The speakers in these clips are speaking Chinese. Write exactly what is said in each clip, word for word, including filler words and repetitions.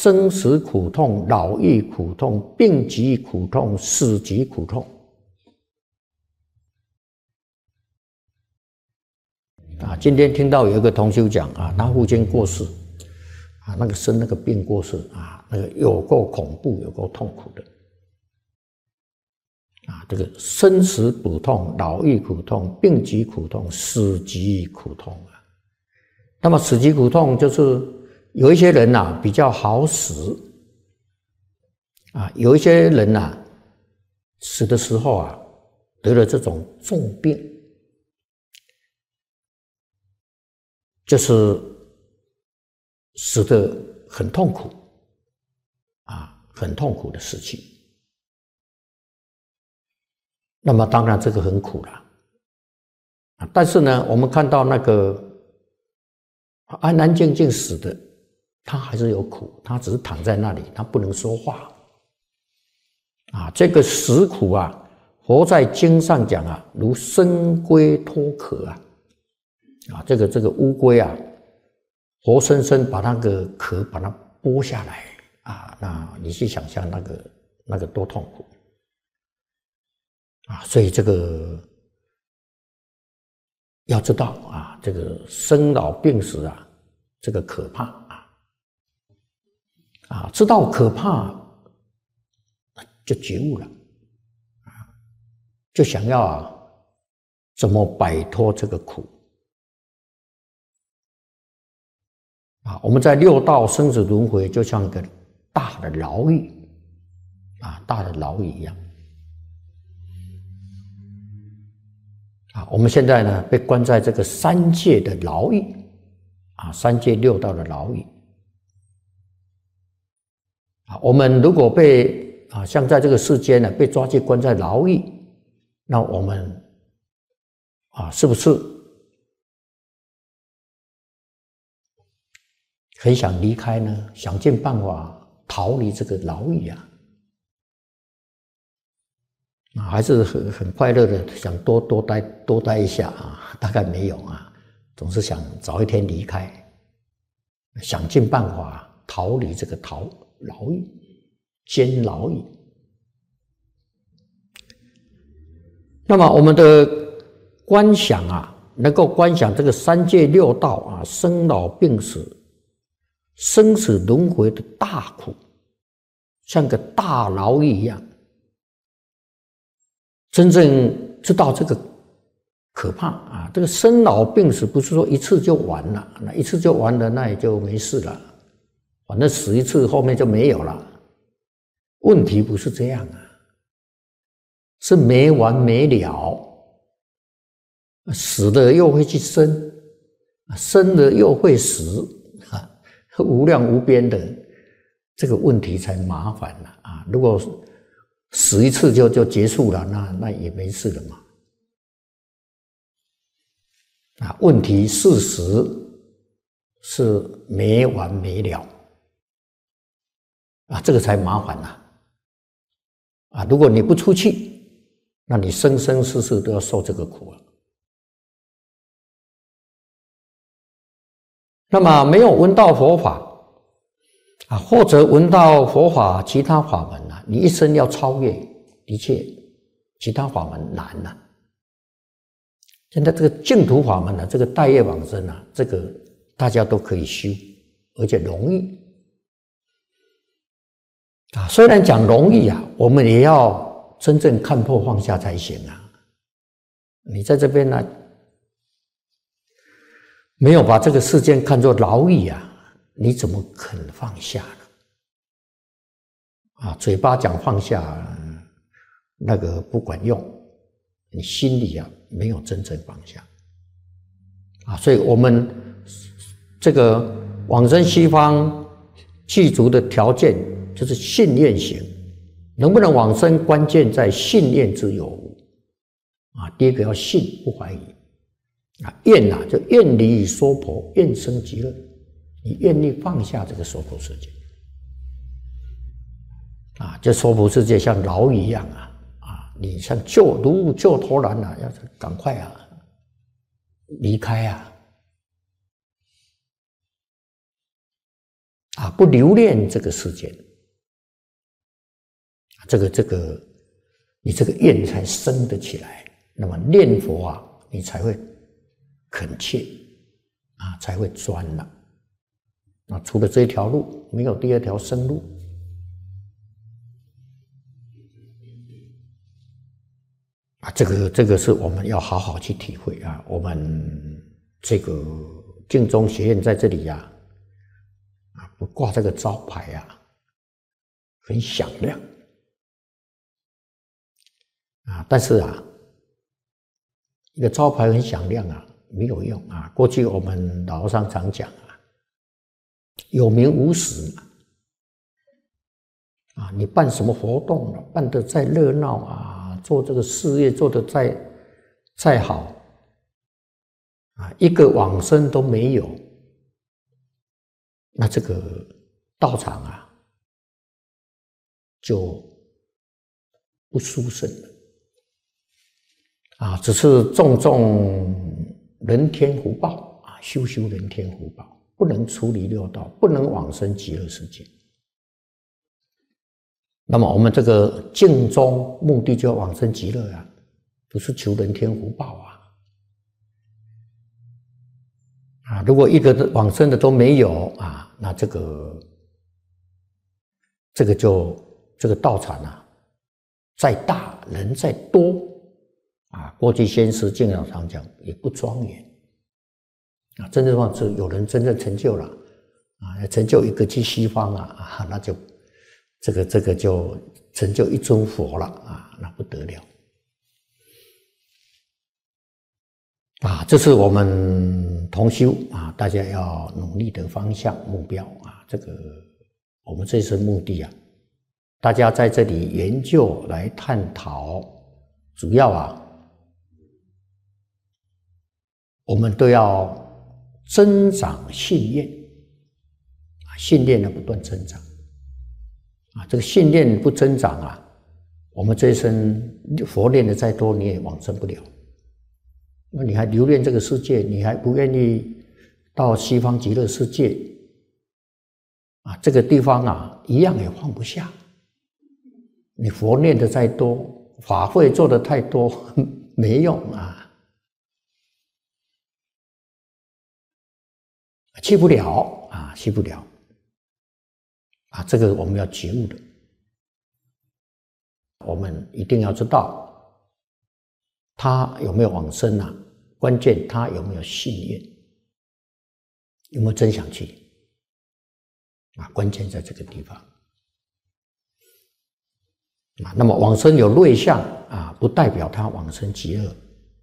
生死苦痛、老易苦痛、病疾苦痛、死疾苦痛。啊，今天听到有一个同修讲啊，他父亲过世，啊，那个生那个病过世啊，那个有够恐怖，有够痛苦的。啊，这个生死苦痛、老易苦痛、病疾苦痛、死疾苦痛啊。那么死疾苦痛就是有一些人呐、啊、比较好死，啊，有一些人呐、啊、死的时候啊得了这种重病，就是死得很痛苦，啊，很痛苦的死去。那么当然这个很苦了，啊，但是呢，我们看到那个安安静静死的，他还是有苦，他只是躺在那里，他不能说话。啊，这个死苦啊，佛在经上讲啊，如生龟脱壳啊，啊，这个这个乌龟啊，活生生把那个壳把它剥下来啊，那你去想象那个那个多痛苦。啊，所以这个要知道啊，这个生老病死啊，这个可怕啊，啊，知道可怕就觉悟了，啊，就想要啊，怎么摆脱这个苦啊？我们在六道生死轮回，就像一个大的牢狱啊，大的牢狱一样。啊，我们现在呢被关在这个三界的牢狱，啊，三界六道的牢狱。啊，我们如果被啊，像在这个世间呢被抓去关在牢狱，那我们啊，是不是很想离开呢？想尽办法逃离这个牢狱啊？啊，还是很很快乐的，想多多待多待一下啊？大概没有啊，总是想早一天离开，想尽办法逃离这个逃牢狱、监牢狱。那么我们的观想啊，能够观想这个三界六道啊，生老病死、生死轮回的大苦，像个大牢狱一样。真正知道这个可怕啊！这个生老病死不是说一次就完了，那一次就完了，那也就没事了。反正死一次，后面就没有了。问题不是这样啊，是没完没了，死了又会去生，生了又会死，啊，无量无边的这个问题才麻烦了啊！如果死一次就就结束了，那那也没事了嘛。啊，问题事实是没完没了，啊，这个才麻烦呐。啊，如果你不出去，那你生生世世都要受这个苦了。那么没有闻到佛法啊，或者闻到佛法其他法门啊，你一生要超越，的确其他法门难呐、啊。现在这个净土法门啊，这个带业往生啊，这个大家都可以修，而且容易啊。虽然讲容易啊，我们也要真正看破放下才行啊。你在这边呢、啊，没有把这个世间看作牢狱啊，你怎么肯放下呢？啊，嘴巴讲放下，那个不管用，你心里啊没有真正放下啊，所以我们这个往生西方具足的条件就是信愿行，能不能往生，关键在信念之有无啊。第一个要信，不怀疑啊，愿啊就愿离娑婆，愿生极乐，你愿意放下这个娑婆世界啊，这娑婆世界像牢狱一样啊。你像救如救脱难啊，要赶快啊离开啊！ 啊，不留恋这个世间，这个这个，你这个愿才生得起来。那么念佛啊，你才会恳切啊，才会专了。啊，除了这一条路，没有第二条生路。啊，这个这个是我们要好好去体会啊。我们这个净宗学院在这里呀、啊，啊，不挂这个招牌啊，很响亮啊。但是啊，一个招牌很响亮啊，没有用啊。过去我们老和尚常讲啊，有名无实嘛。啊，你办什么活动了，办得再热闹啊，做这个事业做得再再好啊，一个往生都没有，那这个道场啊就不殊胜了啊，只是种种人天福报啊，修修人天福报，不能出离六道，不能往生极乐世界。那么我们这个净宗目的就要往生极乐啊，不是求人天福报啊。啊，如果一个往生的都没有啊，那这个这个就这个道场啊，再大人再多啊，过去先师净老常讲也不庄严啊。真正说是有人真正成就了啊，成就一个去西方啊啊，那就。这个这个就成就一尊佛了啊，那不得了啊！这是我们同修啊，大家要努力的方向目标啊。这个我们这次目的啊，大家在这里研究来探讨，主要啊，我们都要增长信念啊，信念呢不断增长。啊，这个信念不增长啊，我们这一生佛念的再多，你也往生不了。那你还留恋这个世界，你还不愿意到西方极乐世界啊？这个地方啊，一样也放不下。你佛念的再多，法会做的太多，没用啊，去不了啊，去不了。啊，这个我们要觉悟的，我们一定要知道他有没有往生啊？关键他有没有信愿，有没有真想去啊？关键在这个地方啊。那么往生有瑞相啊，不代表他往生极乐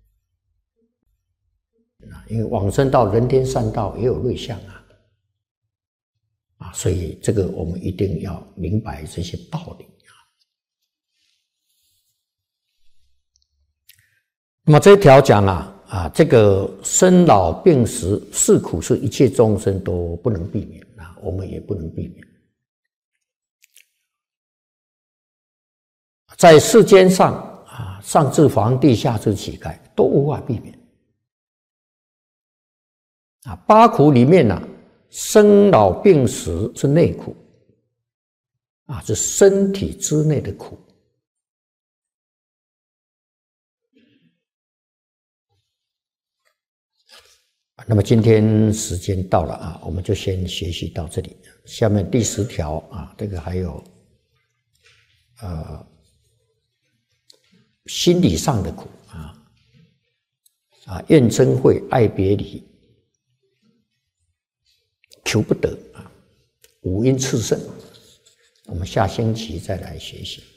啊，因为往生到人天善道也有瑞相啊。啊，所以这个我们一定要明白这些道理啊。那么这一条讲啊啊，这个生老病死是苦，是一切众生都不能避免啊，我们也不能避免。在世间上啊，上至皇帝，下至乞丐，都无法避免啊。八苦里面呢、啊。生老病死是内苦啊，是身体之内的苦。那么今天时间到了啊，我们就先学习到这里。下面第十条啊，这个还有呃心理上的苦啊啊，怨憎会、爱别离。求不得啊，五阴炽盛，我们下星期再来学习。